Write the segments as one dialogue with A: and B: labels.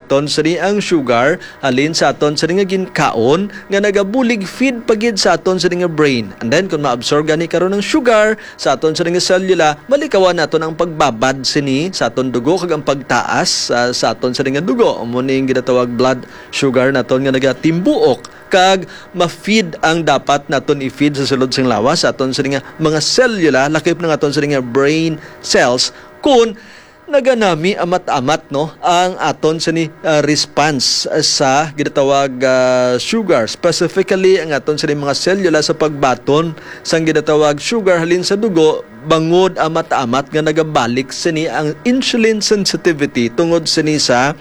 A: aton sa ang sugar halin sa aton sa nga ginkaon nga nagabulig feed pagid sa aton sa nga brain. And then kung maabsorb gani karon ng sugar sa aton sa nga selula, malikawan naton ang pagbabad sini sa aton dugo kag ang pagtaas sa aton sa nga dugo. Amo ning ginatawag blood sugar naton nga nagatimbuok kag ma-feed ang dapat naton i-feed sa sulod sing lawas sa aton sa nga mga selula lakip ng aton sa nga brain cells kun naganami amat-amat no ang aton sa ni response sa ginatawag sugar, specifically ang aton sa mga selula sa pagbaton sang ginatawag sugar halin sa dugo bangod amat-amat nga nagabalik sini ang insulin sensitivity tungod sini sa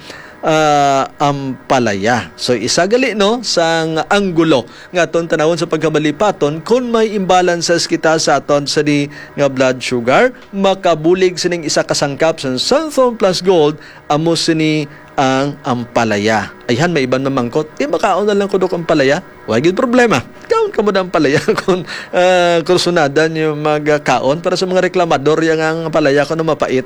A: ampalaya. So isa gali no sang anggulo nga aton tanawon sa pagkamalipaton kung may imbalances kita sa aton sa di nga blood sugar makabulig sining isa ka sangkap sa Sunthorn Plus Gold amo sini ang ampalaya. Ayhan may iban mamangkot makaon na lang ko dok ampalaya wala gid problema. Kaon ka mo na ampalaya kung kursunadan yung magkaon para sa mga reklamador yang ang ampalaya ko na mapait.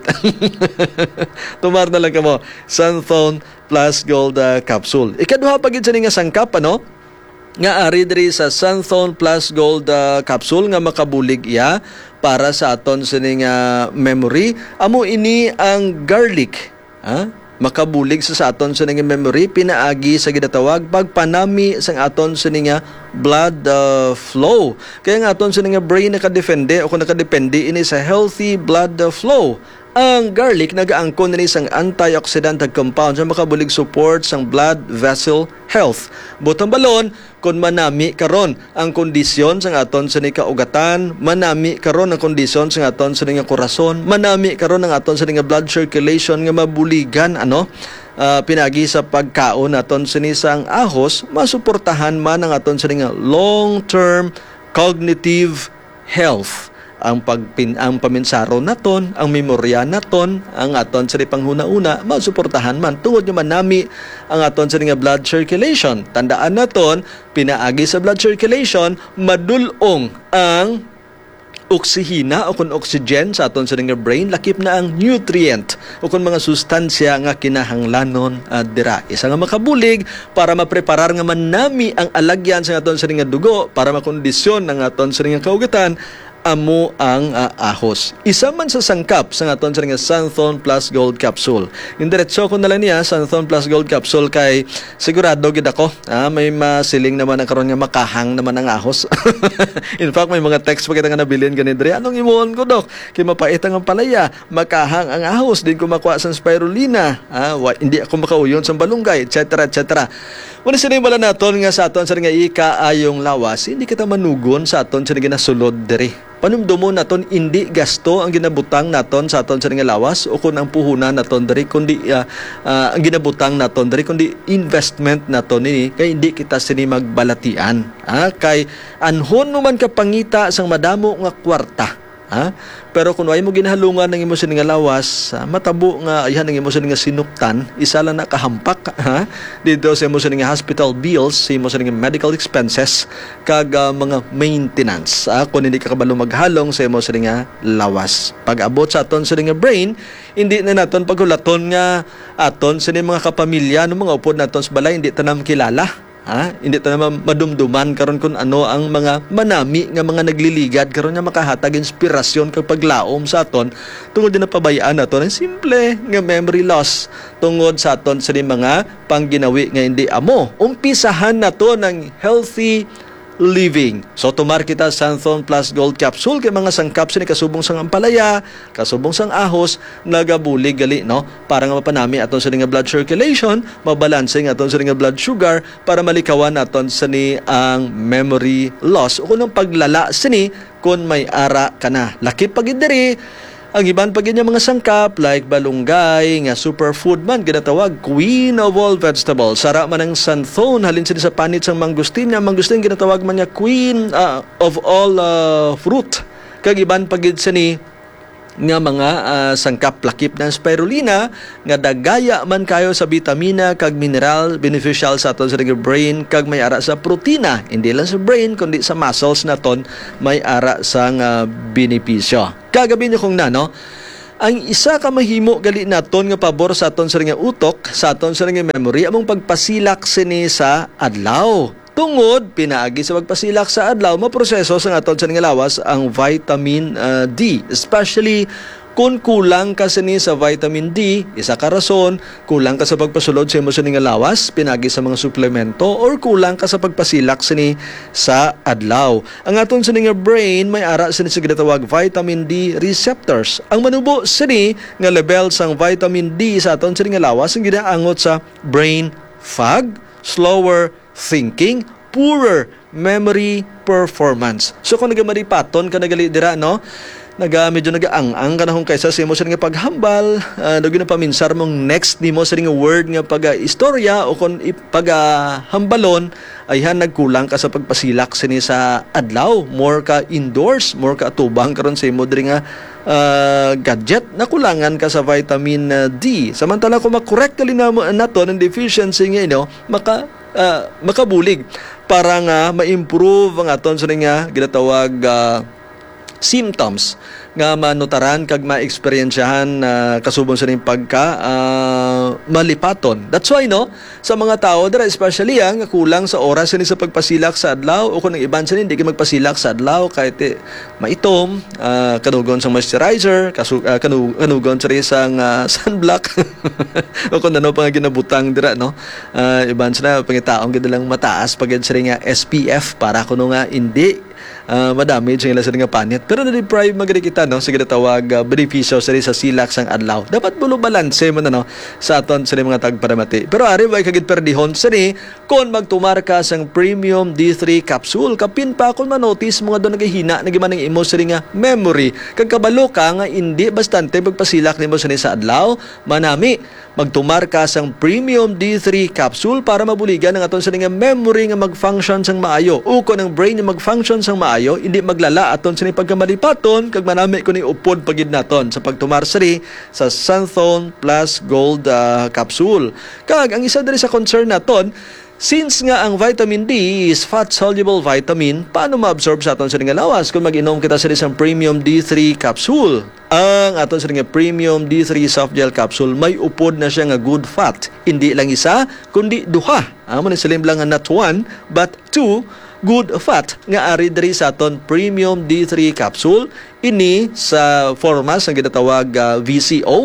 A: Tumar na lang ka mo Sunthorn Plus Gold capsule. Ikaduha pa gid sa nga sangkap ano nga ari diri sa Sunthorn Plus Gold capsule nga makabulig iya para sa aton sining memory amo ini ang garlic makabulig sa aton sa nga memory pinaagi sa ginatawag pagpanami sang aton sa nga blood flow kaya nga aton sa nga brain nakadepende o kung nakadepende ini sa healthy blood flow. Ang garlic nagaangkon ni sang antioxidant compound sa makabulig support sang blood vessel health. Butang balon kung manami karon ang kondisyon sang aton sa kaugatan, manami karon ang kondisyon sang aton sa nga korason, manami karon ang aton sa nga blood circulation nga mabuligan pinagi sa pagkaon naton sa sang ahos, masuportahan man ang aton sa nga long-term cognitive health. Ang paminsaro naton, ang memorya naton, ang aton sa panghuna-una, masuportahan man tungod nyo manami ang aton sa nga blood circulation. Tandaan naton, pinaagi sa blood circulation, madulong ang oksihina o kung oxygen sa aton sa nga brain, lakip na ang nutrient o kung mga sustansya nga kinahanglanon dira. Isa nga makabulig para mapreparar nga manami ang alagyan sa aton sa nga dugo para makondisyon ang aton sa nga kaugatan amo ang ahos. Isa man sa sangkap sa aton sa nga Sunthorn Plus Gold capsule. Yung diretso ko na lang niya Sunthorn Plus Gold capsule kay sigurado gid ako may masiling naman ang karon nga makahang naman ang ahos. In fact may mga text pa kita nga nabilin ganit diri. Anong imuon ko dok? Kay mapait ang palaya, makahang ang ahos, din ko makuha sa spirulina. Hindi ako makauyon sa balunggay, etc. etc. Wala sila yung bala naton nga sa aton sa nga ikaayong lawas, hindi kita manugon sa aton sa nga nasulod diri. Panumdumo naton hindi gasto ang ginabutang naton sa aton sa nga lawas o kung ang puhunan naton diri kundi ang ginabutang naton diri kundi investment naton ni kay hindi kita sini magbalatian kay anhon mo man ka pangita sang madamo nga kwarta pero kung ay mo ginahalungan ng imo sini nga lawas matabo nga ayhan ng imo sini nga sinuktan isa lang na kahampak dito sa imo sini nga hospital bills sa imo sini nga medical expenses kag mga maintenance kung hindi ka kabalo maghalong sa imo sini nga lawas pag abot sa aton sini nga brain hindi na naton paghulaton nga aton sini mga kapamilya no mga upod naton sa balay hindi tanam kilala hindi ta naman madumduman karon kung ano ang mga manami nga mga nagliligad karon nga makahatag inspirasyon kag paglaom sa aton tungod din napabayaan naton ang simple nga memory loss tungod sa aton sa mga pangginawi nga hindi amo. Umpisahan naton ang healthy living. So tumar kita Sunthorn Plus Gold capsule kay mga sangkap sa ni kasubong sang ampalaya, kasubong sang ahos, nagabulig gali no para nga mapanami aton sa nga blood circulation, mabalansing aton sa nga blood sugar para malikawan aton sa ni ang memory loss o kung paglala sini kung may ara kana. Lakip pagid diri ang iban pagin niya mga sangkap like balunggay nga superfood man ginatawag queen of all vegetables. Sara man ang Sunthorn halin sila sa panit sang mangustin ginatawag man niya queen of all fruit. Kag iban pagid sini nga mga sangkap lakip ng spirulina nga dagaya man kayo sa vitamina kag mineral beneficial sa aton sa brain kag may ara sa protina hindi lang sa brain kundi sa muscles naton may ara sang benepisyo. Kagabi niyo kung Ang isa ka mahimo gali naton nga pabor sa aton sa nga utok, sa aton sa nga memory, among pagpasilak sini sa adlaw. Tungod, pinaagi sa pagpasilak sa adlaw, maproseso sa aton sa nga lawas ang vitamin D. Especially kung kulang ka sini sa vitamin D, isa ka rason, kulang ka sa pagpasulod sa imo sini nga lawas, pinagi sa mga suplemento, or kulang ka sa pagpasilak sini sa adlaw. Ang aton sini nga brain may ara sini sa ginatawag vitamin D receptors. Ang manubo sini nga level sang vitamin D sa aton sini nga lawas ang ginaangot sa brain fog, slower thinking, poorer memory performance. So kung nagamaripaton ka nagali dira, no? Medyo nagaang-ang ka na kung kaysa sa imo sa nga paghambal, na paminsar mong next ni mo sa nga word nga pag-istorya o kung pag-hambalon, ayhan nagkulang ka sa pagpasilak sini sa adlaw, more ka indoors, more ka atubang karon sa imo diri nga gadget, nakulangan ka sa vitamin D. Samantala kung makorek ka nato ng deficiency nga makabulig para nga ma-improve ang aton sa nga ginatawag symptoms nga manutaran kag ma-experiensyahan kasubon sa ning pagka malipaton. That's why sa mga tao dira especially nga kulang sa oras ni sa pagpasilak sa adlaw o kung ang iban sa hindi ka magpasilak sa adlaw kahit maitom, kanugon sa moisturizer, kanugon sa isang sunblock o kung ano pa nga ginabutang dira iban sa pangitaong gidalang mataas pag sa nga SPF para kuno nga hindi madamage ang ilasan nga panit, pero na-deprive magari kita sa ginatawag benepisyo sa silak sang adlaw. Dapat bulo balanse man sa aton sa mga tagparamati. Pero ari way kagid perdihon sini kon magtumar ka sang premium D3 capsule, kapin pa kon manotice mga do nagahina nagiman ang imo sa nga memory, kag kabalo ka nga hindi bastante pagpasilak nimo sini sa adlaw, manami magtumar ka sang premium D3 capsule para mabuligan ang aton sa nga memory nga mag-function sang maayo, o kon ang brain nga mag-function sang maayo, hindi maglala aton sa pagkamalipaton, kag manami ko ni upod pagid naton sa pagtumar sari sa Sunthone Plus Gold capsule. Kag ang isa diri sa concern naton, since nga ang vitamin D is fat-soluble vitamin, paano ma-absorb sa aton sa nga lawas kung mag-inom kita sa isang premium D3 capsule? Ang aton sa nga premium D3 soft gel capsule may upod na siya nga good fat. Hindi lang isa, kundi duha. Amo ni silim lang nga not one, but two good fat nga ari diri sa aton premium D3 capsule. Ini sa forma sa ginatawag VCO,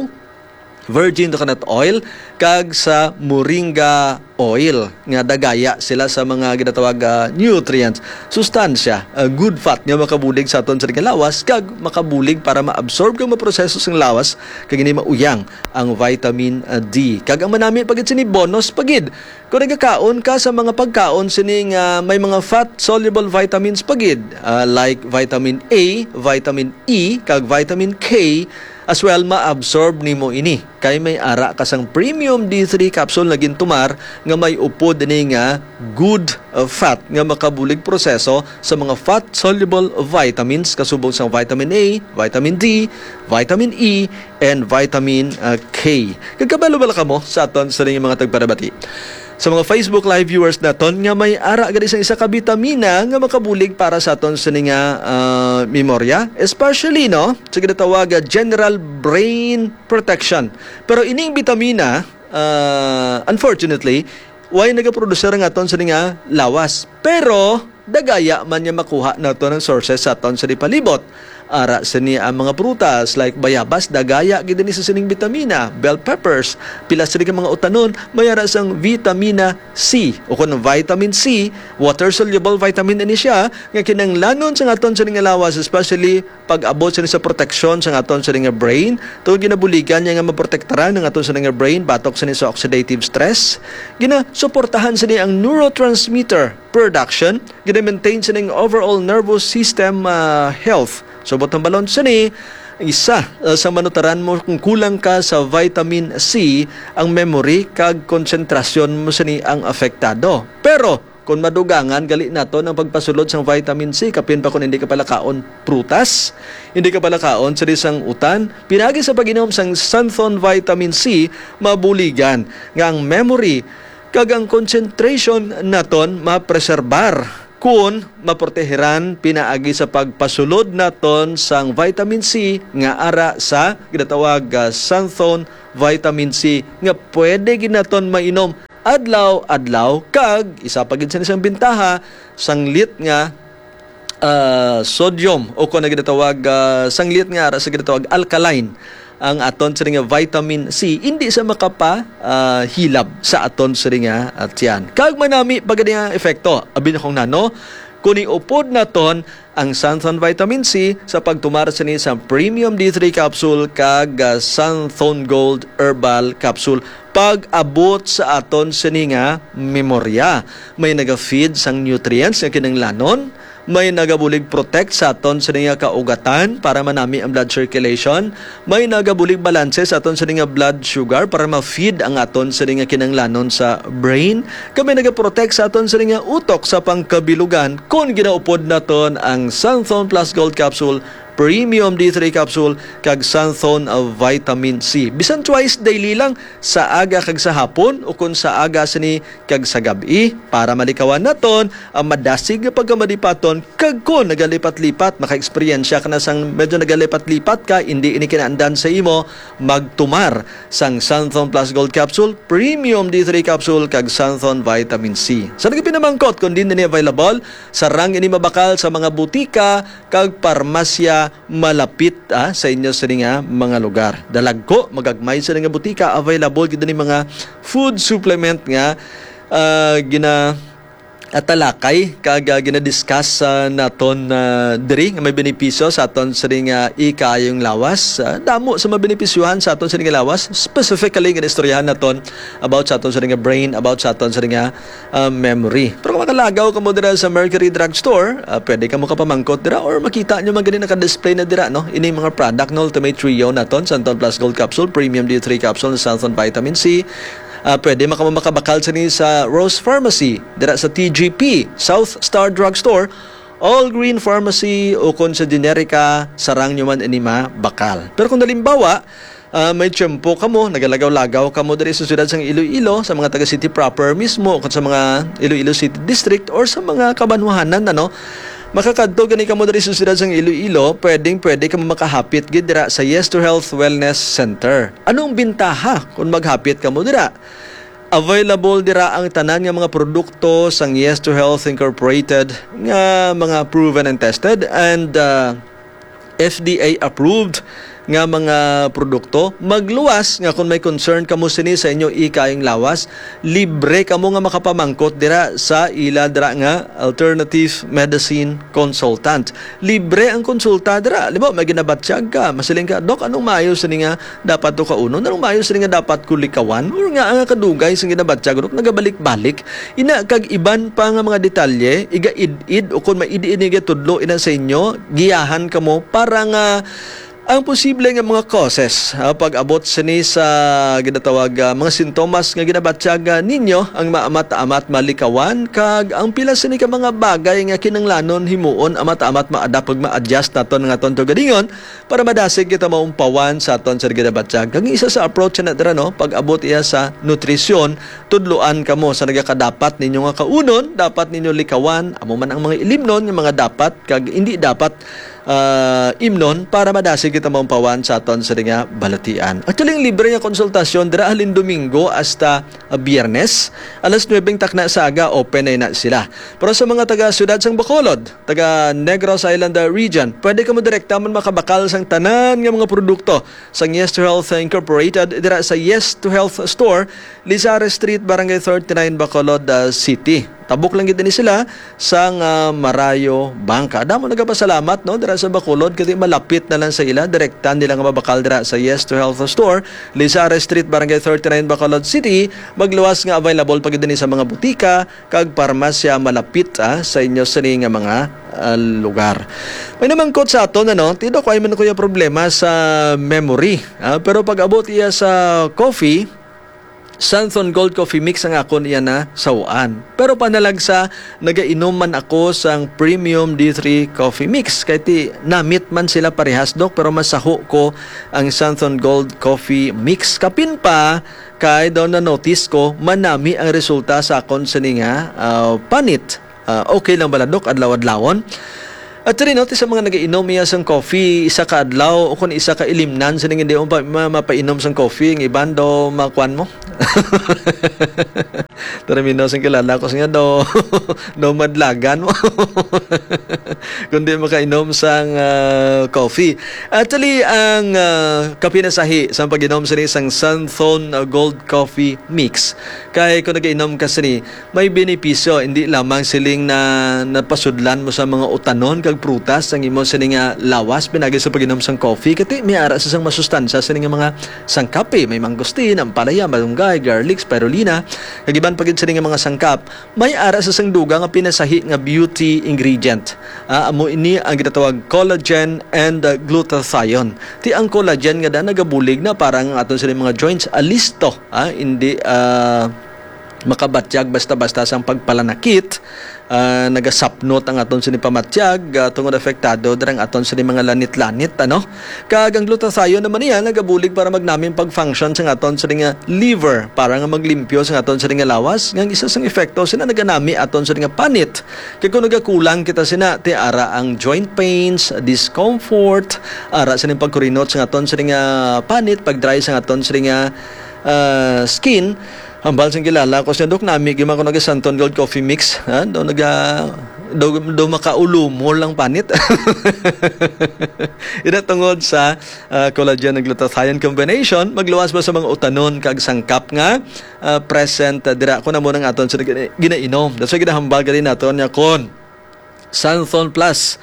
A: virgin coconut oil, kag sa moringa oil nga dagaya sila sa mga ginatawag nutrients, sustansya, good fat nga makabulig sa aton sa lawas, kag makabulig para ma-absorb kag maproseso sa lawas kag ini mauyang ang vitamin D. Kag ang manami pagid sini bonus pagid kung nagakaon ka sa mga pagkaon sini nga may mga fat soluble vitamins pagid, like vitamin A, vitamin E, kag vitamin K, as well ma-absorb nimo ini kay may ara kasang premium D3 capsule na gintumar nga may upod ni nga good fat nga makabulig proseso sa mga fat soluble vitamins kasubong sa vitamin A, vitamin D, vitamin E, and vitamin K. Kagkabalo-bala ka mo sa aton sa mga tagparabati. Sa mga Facebook Live viewers naton nga may ara gani sa isa ka bitamina nga makabulig para sa aton sa nga memorya, especially sa ginatawag General Brain Protection. Pero ining bitamina unfortunately why nagaproducer nga aton sa nga lawas, pero dagaya man niya makuha nato ng sources sa aton sa palibot. Ara sa niya ang mga prutas like bayabas, dagaya gid ni sa sining bitamina, bell peppers, pila sa mga utanon may ara sang vitamina C o kun vitamin C, water soluble vitamin ini siya nga kinahanglanon sa aton sa nga lawas, especially pag abot sa protection sa aton sa nga brain, tungod ginabuligan niya nga maprotektaran ng aton sa nga brain batok sa oxidative stress, gina-suportahan sa ang neurotransmitter production, gina-maintain sa overall nervous system health. So, botong balon sa isa sa manutaran mo kung kulang ka sa vitamin C, ang memory kag konsentrasyon mo sa ang apektado. Pero, kung madugangan, gali nato ng pagpasulod sa vitamin C, kapin pa kung hindi ka pala kaon prutas, hindi ka pala kaon sa isang utan, pinagi sa pag-inom sang Sunthone vitamin C, mabuligan nga ang memory kag ang concentration naton mapreserbar kung maproteheran pinaagi sa pagpasulod naton sang vitamin C nga ara sa ginatawag Santhon vitamin C nga pwede ginaton mainom adlaw-adlaw kag isa pa gid sa isang bintaha sanglit nga sodium o kung ginatawag sanglit nga ara sa ginatawag alkaline ang aton sa nga vitamin C hindi sa hilab sa aton sa nga at yan. Kag manami pagadi nga epekto abi na kong nano kuni upod naton ang Santhon vitamin C sa pagtumara sa ni sa Premium D3 capsule kag Santhon Gold Herbal capsule pag abot sa aton sa nga memorya. May naga-feed sang nutrients nga kinahanglanon, may nagabulig protect sa aton sa nga kaugatan para manami ang blood circulation, may nagabulig balanse sa aton sa nga blood sugar para ma-feed ang aton sa nga kinahanglanon sa brain, kami nagaprotect sa aton sa nga utok sa pangkabilugan kung ginaupod naton ang Santhon Plus Gold Capsule, Premium D3 Capsule, kag Santhon of Vitamin C. Bisan twice daily lang sa aga kag sa hapon o kung sa aga sini kag sa gabi para malikawan naton ang madasig nga pagkamadipaton kag kung nagalipat-lipat maka-eksperyensya ka na sang medyo nagalipat-lipat ka hindi ini kinaandan sa imo magtumar sang Santhon Plus Gold Capsule, Premium D3 Capsule kag Santhon Vitamin C. Sa nagpinamangkot kung din available sarang ini mabakal sa mga butika kag parmasya malapit sa inyo sa nga mga lugar. Dalagko magagmay sa nga butika available gid ni mga food supplement nga talakay kag gina-discuss naton diri nga may benepisyo sa aton sa nga ikayong lawas. Damo sa mabenepisyuhan sa aton sa nga lawas, specifically nga istoryahan naton about sa aton sa nga brain, about sa aton sa nga memory. Pero kung makalagaw ka mo dira sa Mercury Drug Store, pwede ka mo kapamangkot dira or makita nyo mga ganin naka-display na dira no ini mga product no Ultimate Trio naton, Santhon Plus Gold Capsule, Premium D3 Capsule, Santhon Vitamin C. Pwede makabakal sa Rose Pharmacy, dira sa TGP, South Star Drug Store, All Green Pharmacy o kung sa Generica, sarang nyo man inima bakal. Pero kung nalimbawa, may tiyempo ka mo, nagalagaw-lagaw ka mo diri sa siyudad sang Iloilo, sa mga taga-city proper mismo, o sa mga Iloilo City District, or sa mga kabanwahanan, makakadto gani ka mo diri sa siyudad sang Iloilo, pwede ka makahapit gid dira sa Yes to Health Wellness Center. Anong bintaha kung maghapit ka mo dira? Available dira ang tanan nga mga produkto sang Yes to Health Incorporated nga mga proven and tested and FDA approved nga mga produkto. Magluwas nga kung may concern kamo sini sa inyo ikayong lawas, libre kamo nga makapamangkot dira sa ila dira nga Alternative Medicine Consultant. Libre ang konsulta dira. Limo may ginabatsyag ka, masiling ka, Dok, anong maayo sini nga dapat to kaunon? Anong maayo sini nga dapat kulikawan? Or nga ang kadugay sa ginabatsyag, Dok, nagabalik-balik. Ina kag iban pa nga mga detalye, iga-id-id o kung maidi-id nga tudlo ina sa inyo, giyahan kamo para nga ang posible nga mga causes pag-abot sini sa ginatawag mga sintomas nga ginabatyaga ninyo ang maamat-amat malikawan kag ang pila sini ka mga bagay nga kinanglanon himuon amat-amat maadapt pag ma-adjust naton nga tonto gadingon para madasig kita maumpawan sa aton sa ginabatyaga. Kag isa sa approach na dira pag-abot iya sa nutrisyon, tudloan kamo sa nagakadapat ninyo nga kaunon, dapat ninyo likawan amo man ang mga ilimnon nga mga dapat kag hindi dapat imnon para madasig kita maumpawan sa aton sa nga balatian. Actually, libre nga konsultasyon dira halin Domingo hasta Biyernes, alas 9 takna sa aga open na sila. Pero sa mga taga siyudad sang Bacolod, taga Negros Island region, pwede ka mo direkta man makabakal sang tanan nga mga produkto sang Yes to Health Incorporated dira sa Yes to Health Store, Lizares Street, Barangay 39, Bacolod City. Tabok lang gid ni sila sang Marayo Bangka. Damo nagapasalamat dira sa Bacolod kasi malapit na lang sa ila, direktan nila nga mabakal dira sa Yes to Health Store, Lizares Street, Barangay 39, Bacolod City. Magluwas nga available pa gid ni sa mga butika kag parmasya malapit sa inyo sa nga mga lugar. May namangkot sa aton tido ko ay man ko yung problema sa memory. Pero pag abot iya sa coffee, Santhon Gold Coffee Mix ang akon iya na sawaan. Pero panalagsa, nagainom man ako sang Premium D3 Coffee Mix. Kaya namit man sila parehas, Dok, pero masaho ko ang Santhon Gold Coffee Mix. Kapin pa, kay daw na notice ko, manami ang resulta sa akon sa nga panit. Okay lang baladok adlaw-adlawon. At rin no, sa mga nag-iinom iya sang coffee, isa ka adlaw o kung isa ka ilimnan sa hindi mo mapainom sang coffee, ang iban do makuan mo. Taramino sang kilala ko siya do madlagan mo. Kundi makainom sang coffee. Actually, ang kape na sahi sa pag-inom sa isang Sunthorn Gold Coffee Mix. Kaya kung nag-inom ka sa may benepisyo, hindi lamang siling na napasudlan mo sa mga utanon kag prutas ang imo sa nga lawas pinagi sa pag-inom sang coffee kati may ara sa sang masustansya sa nga mga sangkap may mangosteen, ampalaya, malunggay, garlic, spirulina kagiban pagid sa nga mga sangkap may ara sa sang duga nga pinasahi nga beauty ingredient. Amo ini ang ginatawag collagen and glutathione. Ti ang collagen nga nagabulig na parang aton sa mga joints alisto, hindi makabatyag basta-basta sang pagpalanakit. Nagasapnot ang aton sa pamatyag tungod afektado darang aton sa mga lanit-lanit kag ang glutathione naman niya nagabulig para magnamin pag-function sa aton sa liver para nga maglimpyo sa aton sa lawas nga isa sang epekto sina naganami aton sa panit kay kung nagakulang kita sina ti ara ang joint pains, discomfort, ara sa pagkurinot sa aton sa panit, pag-dry sa aton sa skin. Hambal sing kilala ko siya dok nami gima ko nagasanton gold coffee mix do makaulumol lang panit. Ina tungod sa collagen and glutathione combination magluwas ba sa mga utanon kag sangkap nga present dira ko na mo nang aton sa ginainom. That's why ginahambal gali naton nya kon Sunthorn Plus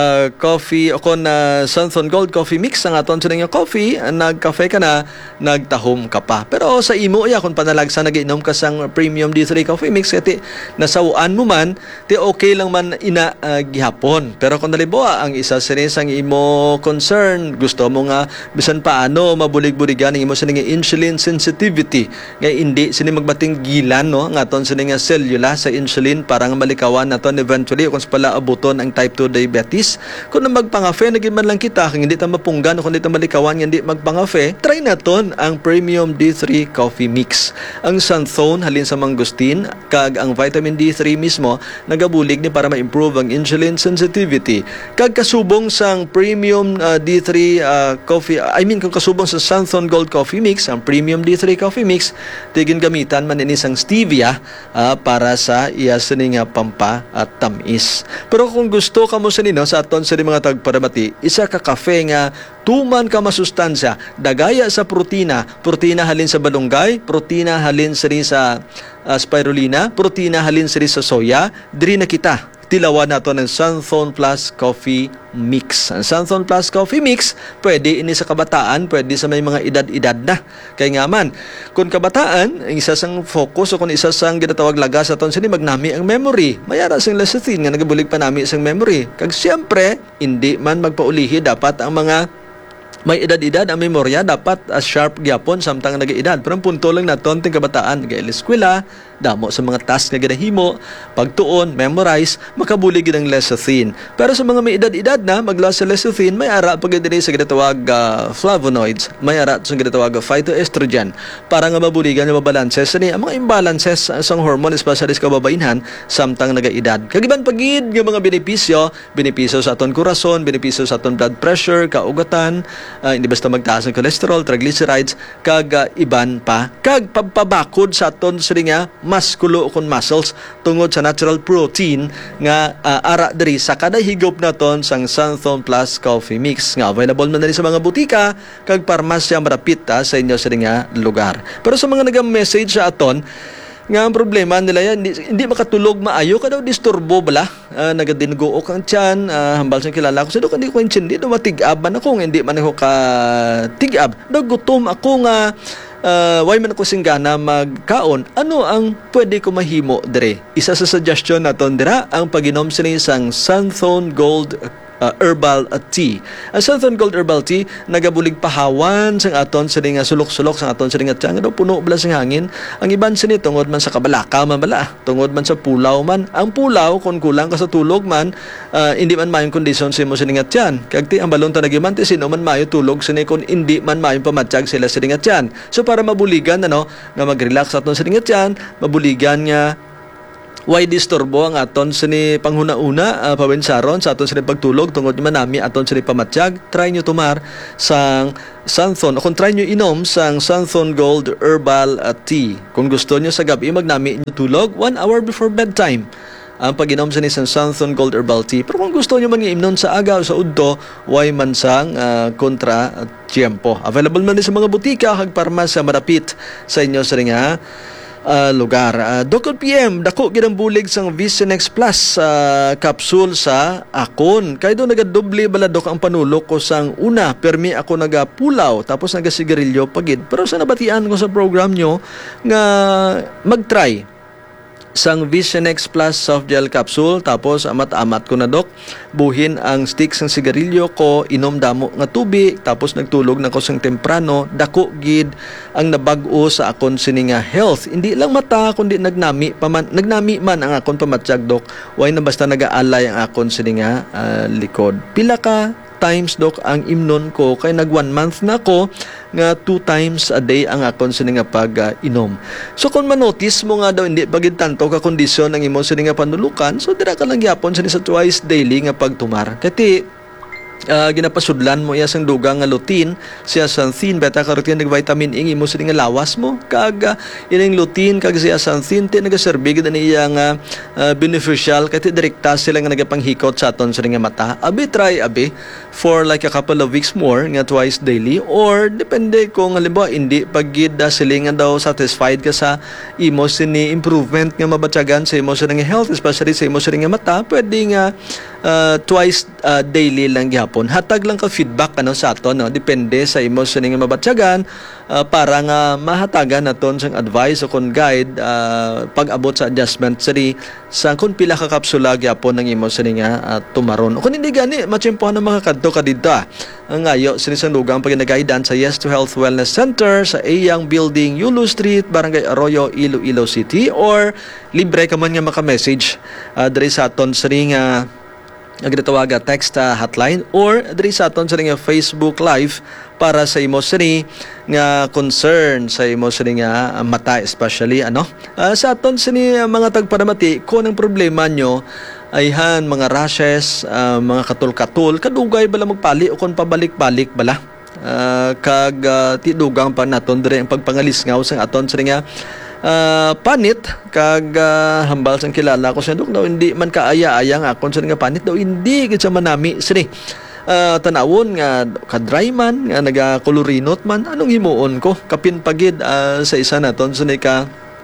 A: coffee o kon Sunthorn Gold Coffee Mix ang aton sa nga coffee nagkafe ka na nagtahom ka pa pero sa imo ya kung panalagsa nagiinom ka sang premium D3 Coffee Mix kati nasawaan mo man ti okay lang man ina gihapon pero kung naliboa ang isa sinis ang imo concern gusto mo nga bisan paano mabulig-buligan ang imo sa nga insulin sensitivity nga hindi sini magbating gilan no nga aton sa nga cellula sa insulin para nga malikawan naton eventually kung pala abuton ang type 2 diabetes. Kung na magpangafe, naging man lang kita, kung hindi ta mapunggan o kung hindi ta malikawan, hindi magpangafe, try naton ang Premium D3 Coffee Mix. Ang Sunthorn, halin sa mangustin, kag ang vitamin D3 mismo, nagabulig ni para ma-improve ang insulin sensitivity. Kag kasubong sang Premium D3 Coffee, kung kasubong sa Sunthorn Gold Coffee Mix, ang Premium D3 Coffee Mix, tigin gamitan man inisang stevia para sa iya sining pampa at tamis. Pero kung gusto ka mo sa nino sa aton sa mga tagparamati, isa ka kafe nga tuman ka masustansya, dagaya sa protina halin sa balunggay, protina halin sa spirulina, protina halin sa soya, diri na kita tilawan nato ng Sunthorn Plus Coffee Mix. Ang Sunthorn Plus Coffee Mix, pwede ini sa kabataan, pwede sa may mga edad-edad na. Kaya nga man, kung kabataan, isa sang focus o kung isa sang ginatawag lagas aton sini magnami ang memory. Mayara sang lecithin nga nagabulig pa nami sang memory. Kag siyempre, hindi man magpaulihi dapat ang mga may edad-edad ang memorya dapat as sharp gyapon samtang nag-edad. Pero ang punto lang naton ting kabataan nag-eskwela, damo sa mga task nga ginahimo, pagtuon, memorize, makabulig gid ang lecithin. Pero sa mga may edad-edad na maglawas sa lecithin, may ara pag diri sa ginatawag flavonoids, may ara sa ginatawag phytoestrogen para nga mabuligan nga mabalances sa ang mga imbalances sa hormone especially sa kababainhan samtang nag-edad. Kagiban pagid nga mga benepisyo sa aton korason, benepisyo sa aton blood pressure, kaugatan, hindi basta magtaas ng cholesterol, triglycerides, kag iban pa. Kag pagpabakod sa aton sa nga musculo o kon muscles tungod sa natural protein nga ara diri sa kada higop naton sang Sunthorn Plus Coffee Mix nga available man diri sa mga butika kag parmasya marapit sa inyo sa nga lugar. Pero sa mga nag-message sa aton nga ang problema nila yan, hindi makatulog maayo ka daw disturbo bala nagadingook ang tiyan hambal sa kilala ko sa hindi ko hindi daw matig-ab man ako hindi man ako ka tig-ab daw gutom ako nga why man ako singgana magkaon ano ang pwede ko mahimo dire isa sa suggestion naton dira ang pag-inom sa isang Sunthorn Gold herbal tea. Ang Sunthorn Gold herbal tea nagabulig pahawan sang aton sa nga sulok-sulok sang aton sa nga tiyan daw puno bala sang hangin. Ang iban sini tungod man sa kabalaka man bala, tungod man sa pulaw man. Ang pulaw kung kulang ka sa tulog man hindi man mayong kondisyon sa imo sa nga tiyan. Kag ti ang balon ta nagiman ti sino man mayo tulog sini kung hindi man mayong pamatyag sila sa nga tiyan. So para mabuligan nga mag-relax aton sa nga tiyan, mabuligan nga why disturbo ang aton sini panghuna-una pawensaron sa aton sini pagtulog tungod manami aton sini pamatyag. Try nyo tumar sang Santhon, o kung try nyo inom sang Santhon Gold Herbal Tea. Kung gusto nyo sa gabi magnami nyo tulog 1 hour before bedtime ang pag-inom sa isang Santhon Gold Herbal Tea. Pero kung gusto nyo man inom sa aga o sa udto, why man sang kontra tiempo. Available man din sa mga butika kag parmasya marapit sa inyo sa nga lugar. Dokod PM, dako ginang bulig sang Visionex Plus capsule sa akon. Kaya doon nagadoble baladok ang panulok ko sang una. Permi ako nagapulaw, tapos nagasigarilyo pagid. Pero sa nabatian ko sa program nyo, nga mag-try sang Visionex Plus soft gel capsule, tapos amat-amat ko na dok buhin ang sticks ng sigarilyo ko, inom damo nga tubig, tapos nagtulog na ko sang temprano. Dako gid ang nabag-o sa akon sini nga health, hindi lang mata kundi nagnami man ang akon pamatyag dok. Why na basta nagaalay ang akon sini nga likod. Pila ka times dok ang imnon ko, kay nag 1 month na ko nga 2 times a day ang akon sini nga pag-inom. So kung manotice mo nga daw hindi pagid tanto ka kondisyon ang imo sini nga panulukan, so dira ka lang gyapon sini sa twice daily nga pagtumar. Kati ginapasudlan mo iya sang dugang nga lutein, siya xanthin, beta carotene, vitamin E, imo sini nga lawas mo kag ining lutein kag siya xanthin ti nagaserbi gid niya nga beneficial kay direkta sila nga nagapanghikot sa aton sa nga mata. Abi try for like a couple of weeks more nga twice daily, or depende kung halimbawa hindi pagid sila nga daw satisfied ka sa imo sini improvement nga mabatyagan sa imo sini nga health, especially sa imo sini nga mata, pwede nga twice daily lang gyapon. Hatag lang ka feedback sa aton, no? Depende sa imo sa nga mabatyagan para nga mahatagan naton sang advice o kon guide pag-abot sa adjustment sa kung pila ka kapsula gyapon ng imo sa nga tumaron. O kung hindi gani matsyempohan na makakadto ka dito ang ayo sinisang lugang pag-nagaidan sa Yes to Health Wellness Center sa Eyang Building, Yulo Street, Barangay Arroyo, Iloilo City, or libre ka man nga maka-message diri sa aton sa nga nagdatawaga text hotline, or diri sa aton sa nga Facebook Live para sa imo sini nga concern sa imo sini nga mata, especially sa aton sini mga tagpanamati kung ang problema nyo ayhan mga rashes, mga katul-katul, kadugay bala magpali o kung pabalik-balik bala kag tidugang pa naton diri ang pagpangalisngaw sang aton sini nga panit kag hambal sang kilala ko sa dok daw hindi man kaaya-aya nga akon sa nga panit daw hindi gid sa manami sini tanawon nga kadry man nga nagakolorinot man, anong himuon ko kapin pagid sa isa naton sa ka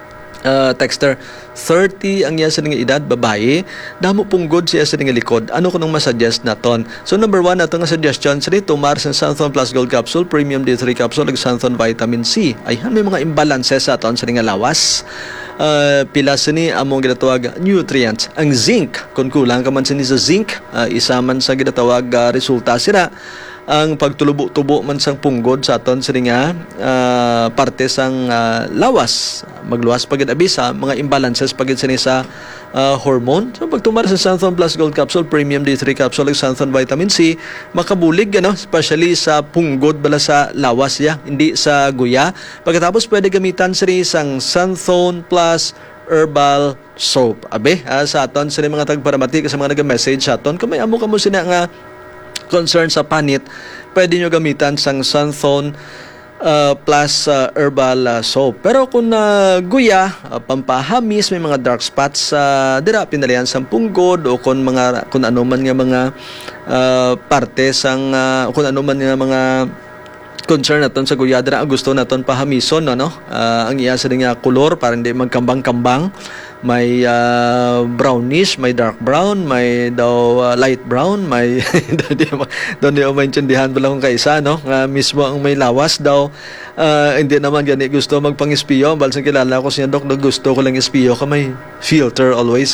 A: texter 30 ang iya sa nga edad, babae, damo punggod siya sa nga likod. Ano ko nung masuggest naton? So number 1 nato nga suggestion sa tumar sa Santhon Plus Gold Capsule, Premium D3 Capsule, ug Santhon Vitamin C. Ayhan may mga imbalances sa aton sa nga lawas. Pila sini among ginatawag nutrients. Ang zinc, kung kulang ka man sini sa zinc, isa man sa ginatawag resulta sila ang pagtulubo-tubo man sang punggod sa aton sini nga parte sang lawas. Magluwas pagid abi sa mga imbalances pagid sini sa hormone. So pagtumar sa Santhon Plus Gold Capsule, Premium D3 Capsule, ug Santhon Vitamin C, makabulig especially sa punggod bala sa lawas hindi sa guya. Pagkatapos pwede gamitan sini sang Santhon Plus Herbal Soap. Sa aton sini mga tagparamati sa mga nag-message sa aton kung may amo kamo sina nga concern sa panit, pwede nyo gamitan sang Santhon Plus Herbal Soap. Pero kung guya, pampahamis, may mga dark spots dira pinalian sang punggod, o kung ano man nga mga parte sang kung ano man nga mga concern naton sa guya dira, gusto naton pahamison ang iya sa nga kolor para hindi magkambang-kambang. May brownish, may dark brown, may daw light brown, may doon di maintindihan pala kung kaisa mismo ang may lawas daw. Hindi naman gani gusto magpang-espiyo. Balsang kilala ko siya, Dok, gusto ko lang espiyo ka, may filter always.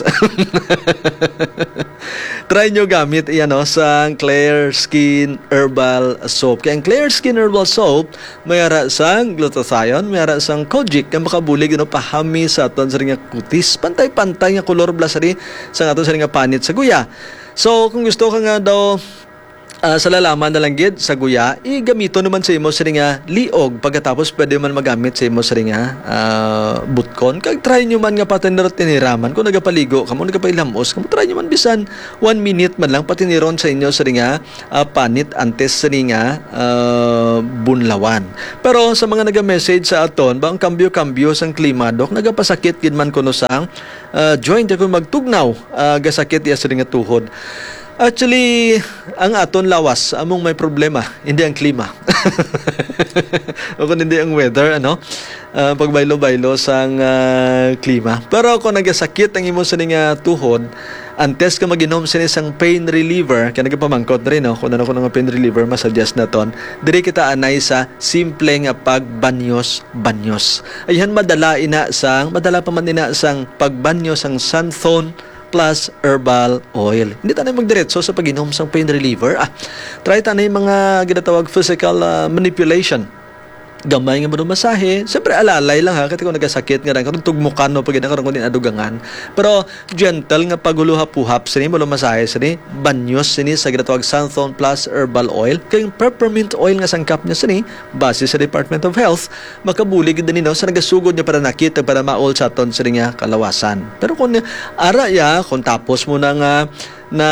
A: Try nyo gamit sa Clear Skin Herbal Soap. Kaya ang Clear Skin Herbal Soap mayara sang glutathione, mayara sang kojic na makabulig pahami sa aton sa nga kutis, pantay-pantay nga kolor blasari sa aton sa nga panit sa guya. So kung gusto ka nga daw sa lalaman na lang gid sa guya, gamito naman sa imo sa nga liog. Pagkatapos pwede man magamit sa imo sa nga butkon. Kag try nyo man nga patinirot tiniraman. Kung nagapaligo kamo, nagapailamos kamo, try nyo man bisan 1 minute man lang patiniron sa inyo sa nga panit antes sa nga bunlawan. Pero sa mga naga-message sa aton, bang kambyo-kambyo sang klima, dok, nagapasakit gid man kuno sang joint ako magtugnaw, gasakit iya sa nga tuhod. Actually, ang aton lawas, among may problema, hindi ang klima. O kung hindi ang weather, pagbaylo-baylo sang klima. Pero kung nagasakit ang imo sa nga tuhod, antes ka mag-inom sa isang pain reliever, kaya nagpamangkot na rin, kung ano nga pain reliever, masuggest na ton, diri kita anay sa simple nga pagbanyos-banyos. Ayan, madala pa man ina sang pagbanyos ang Santhone plus herbal oil. Hindi tayo magdiretso sa pag-inom sa pain reliever. Try tayo mga ginatawag physical manipulation. Gamay nga mo masahe. Siyempre alalay lang kasi kung nagasakit nga rin, karong tugmukan no, pag karong kunin adugangan. Pero gentle nga paguluhap-uhap sini mo masahe sini, banyos sini sa ginatawag Santhone plus herbal oil. Kayong peppermint oil nga sangkap niya sini, base sa Department of Health, makabulig din sa nagasugod niya para nakita para maol sa aton sini nga kalawasan. Pero kung kung tapos mo na nga na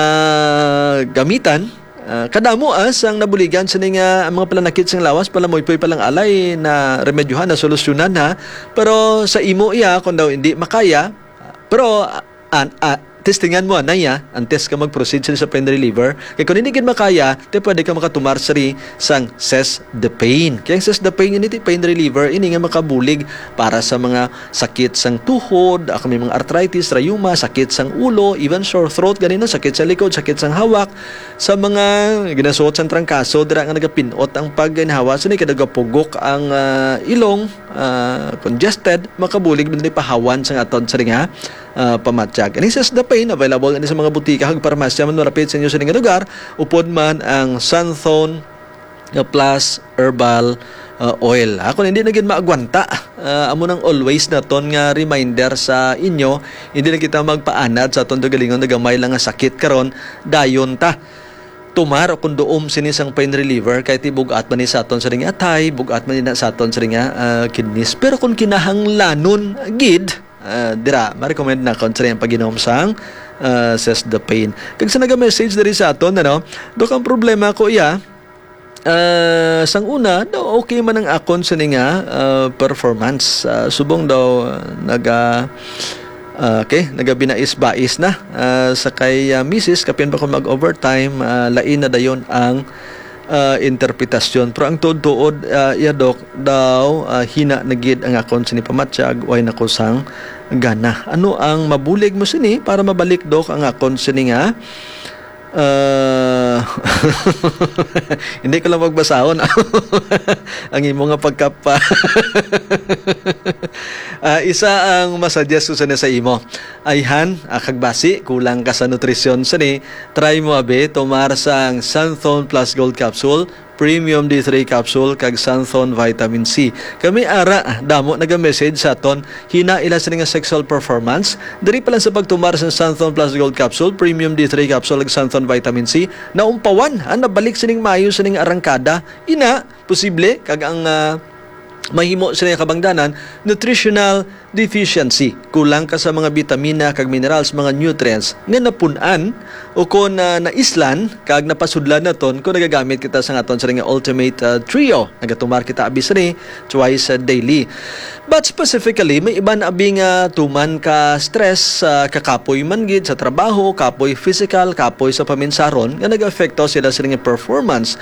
A: gamitan, kadamo ang nabuligan sa nga mga palanakit sang lawas, palamoy-poy palang alay na remedyohan na solusyonan pero sa imo kung daw hindi makaya, pero testingan mo anaya antes ka mag-proceed sa pain reliever. Kaya kung hindi ka makaya, pwede ka makatumar sang Cess-the-Pain. Kaya ang Cess-the-Pain ini pain reliever, ini nga makabulig para sa mga sakit sang tuhod, may mga arthritis, rayuma, sakit sang ulo, even sore throat, ganito, sakit sa likod, sakit sang hawak, sa mga ginasuot sang trangkaso, dira nga nagapinot ang pagginhawa, sa kadagapugok ang ilong, congested, makabulig din pahawan sang aton sa nga pamatsyag. And Cess-the-Pain, available sa mga butika hag parmasya man malapit sa inyo sa nga lugar. Upod man ang Santhone plus herbal oil. Kung hindi na gid maagwanta, amo nang always na ton nga reminder sa inyo, hindi na kita magpaanad sa aton galingon nagamay lang nga sakit karon, dayon ta tumar o kung doom sinisang pain reliever kahit bugat man ni sa aton sa ring atay, bugat man ni sa aton sa ring kidneys. Pero kung kinahanglanon gid, dira ma-recommend na kontra yung pag-inom sang Cess-the-Pain. Kag sa naga-message diri sa aton, dok ang problema ko sang una, daw okay man ang akon sa nga performance. Subong daw nagabinais-bais na sa kay Mrs. kapin pa ko mag-overtime, lain na dayon ang interpretasyon. Pero ang tuod-tuod dok daw hina nagid ang akon sini pamatsyag way nako sang gana. Ano ang mabulig mo sini para mabalik dok ang akon sini nga hindi ko lang magbasahon ang imo nga pagkapa. Isa ang masuggest ko sa imo ayhan kagbasi kulang ka sa nutrisyon sani, try mo tomar sang Santhone plus gold capsule, Premium D3 capsule kag Santhone vitamin C. Kami damo naga-message sa aton hina ila sa nga sexual performance diri pa lang sa pagtumar sa Santhone plus gold capsule, Premium D3 capsule kag Santhone vitamin C na umpawan nabalik sining mayo sining arangkada posible kag ang mahimo sa kabangdanan nutritional deficiency, kulang ka sa mga bitamina kag minerals, mga nutrients nga napun-an o kung naislan kag napasudlan naton kung nagagamit kita sa aton sa nga ultimate trio, nagatumar kita abis twice daily. But specifically may iban abing tuman ka stress, kakapoy man gid sa trabaho, kapoy physical, kapoy sa paminsaron nga nag-affecto sila sa nga performance,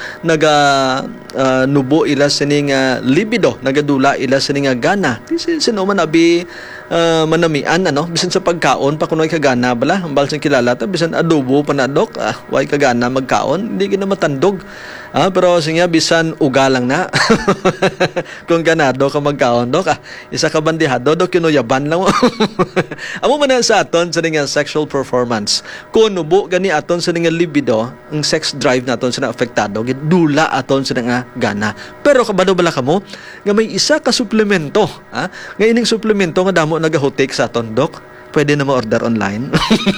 A: nubo ila sa nga libido, nagadula ila sa nga gana. Sino man abi manamian bisan sa pagkaon pa kunoy kagana bala ambal sa kilala ta bisan adobo panadok way kagana magkaon hindi gina matandog pero sinya bisan ugalang na kung ganado ka magkaon dok isa ka bandihado dok kinuyaban lang amo man sa aton sa nga sexual performance kung nubo gani aton sa nga libido ang sex drive naton sa apektado dula aton sa nga gana. Pero kabado bala kamo nga may isa ka suplemento nga ining suplemento nga damo nagahutik sa aton dok pwede na ma-order online.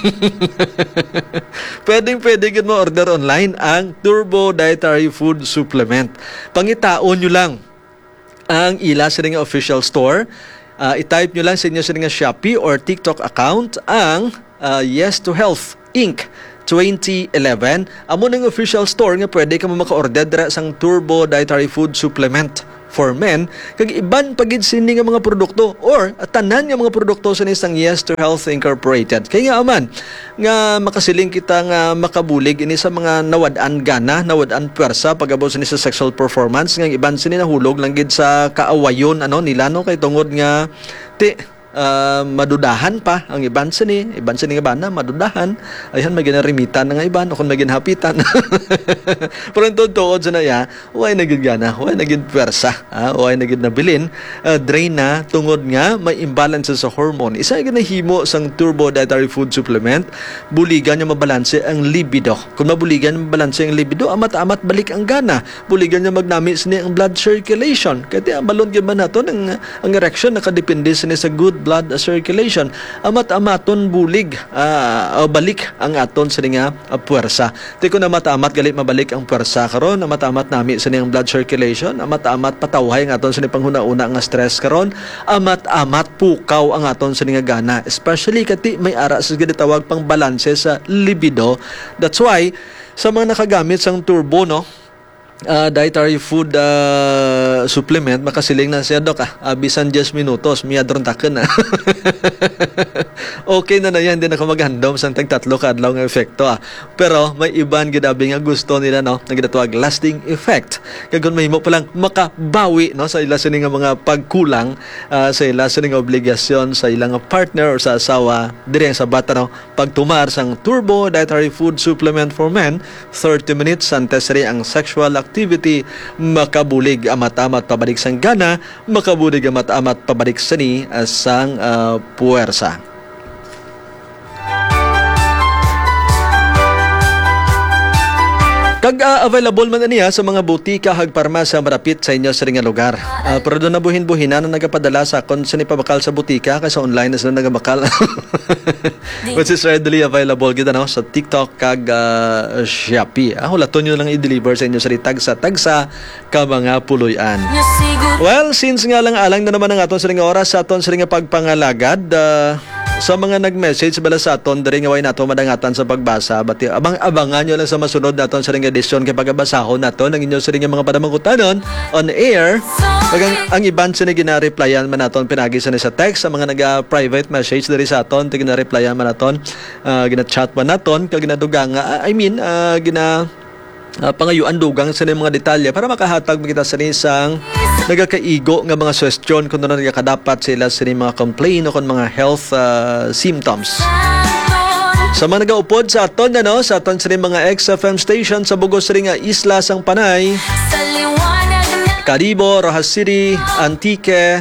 A: Pwede gid ma-order online ang Turbo Dietary Food Supplement. Pangitaon nyo lang ang ila sa nga official store. I-type nyo lang sa inyo sa nga Shopee or TikTok account ang Yes to Health Inc. 2011. Amo ng official store nga pwede ka maka-order dira sang Turbo Dietary Food Supplement for men kag iban pagid sini nga mga produkto or tanan nga mga produkto sa isang Yes to Health Incorporated. Kaya nga aman nga makasiling kita nga makabulig ini sa mga nawad-an gana, nawad-an pwersa pag-abot sa sexual performance nga iban sini nahulog lang gid sa kaawayon nila kay tungod nga madudahan pa ang iban sini nga bana madudahan ayhan maginarimitan nga iban o kung maginhapitan. Pero ito tuod sa naya way nagid gana, way nagid pwersa, way nagid nabilin, drain na tungod nga may imbalance sa hormone. Isa nga nahimo sang Turbo Dietary Food Supplement, buligan nga mabalanse ang libido. Kung mabuligan nga mabalanse ang libido, amat-amat balik ang gana. Buligan nga magnami sini ang blood circulation. Kaya ang balon gyud man nato ang erection nakadepende sini sa good blood circulation. Amat-amaton bulig balik ang aton sa nga puwersa. Di ko na matamat galit mabalik ang puwersa karon, amat-amat nami sa nga blood circulation, amat-amat patawhay ang aton sa panghuna-una nga stress karon, amat-amat pukaw ang aton sa nga gana, especially kati may ara sa gitawag pang balanse sa libido. That's why sa mga nakagamit sang Turbo dietary food supplement, makasiling na siya dok bisan 10 minutos miyadron taken okay na yan, hindi na ako maghandom sa tatlo kadlaw nga efekto pero may iban gidabi nga gusto nila nagdatuwag lasting effect kagun mahimo pa lang makabawi sa ila sini nga mga pagkulang sa ila sini nga obligasyon sa ilang partner or sa asawa diri sa bata pagtumar sang Turbo Dietary Food Supplement for Men. 30 minutes antes ang sexual activity, makabulig amat-amat pabalik sang gana, makabulig amat-amat pabalik sani sang puwersa. Kag available man niya sa mga butika hag parmasya marapit sa inyo sa ringa lugar. Pero doon na buhin-buhinan na nagapadala sa akon sa pabakal sa butika kasi online na sila nagabakal. Which is readily available kita sa TikTok kag Shopee. Hulaton nyo lang i-deliver sa inyo sa tagsa ka mga puloy-an. Well, since nga lang alang na naman ang aton sa ringa oras sa aton sa ringa pagpangalagad, sa mga nag-message bala sa aton diri nga way nato madangatan sa pagbasa, bati abang-abangan nyo lang sa masunod naton sa ring edisyon kay pagabasahon nato ng inyo sa ring mga padamangutanon on air. Ang iban sini gina-replyan man naton pinagi sa text sa mga naga-private message diri sa aton gina-replyan man naton, gina-chat man naton kag ginadugang pangayuan dugang sa mga detalye para makahatag kita sa isang nagakaigo nga mga suggestion kung ano nagakadapat sila sa mga complain o kung mga health symptoms. Sa mga nagaupod sa aton sa aton sa mga XFM station sa Bugos ring Isla sang Panay, Caribo, Rojas City, Antique,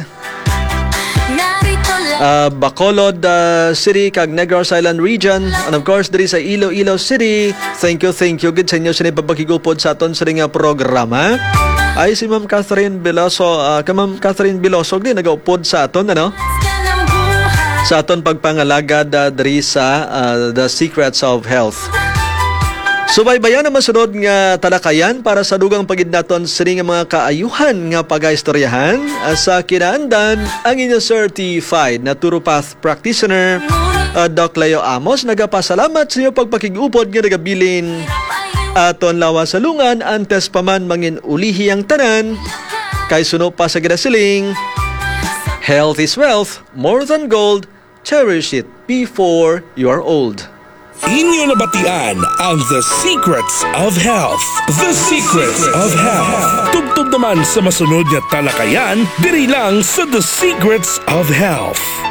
A: Bacolod City kag Negros Island region, and of course diri sa Iloilo City. Thank you gid sa inyo sa pagkigupod sa aton sa ringa programa. Ay si Ma'am Catherine Biloso, Ma'am Catherine Biloso din nagaupod sa aton sa aton pagpangalagad diri sa The Secrets of Health. Subaybayan naman sunod nga talakayan para sa dugang pagid naton sa mga kaayuhan nga pagaistoryahan sa kinaandan ang inyong certified na Turopath practitioner Doc Leo Amos. Nagapasalamat sa inyo pagpakigupod nga nagabilin aton lawas sa lungan antes pa man mangin ulihi ang tanan kay suno pa sa ginasiling health is wealth, more than gold, cherish it before you are old.
B: Inyo nabatian ang The Secrets of Health. The Secrets of Health. Tugtog naman sa masunod nga talakayan, diri lang sa The Secrets of Health.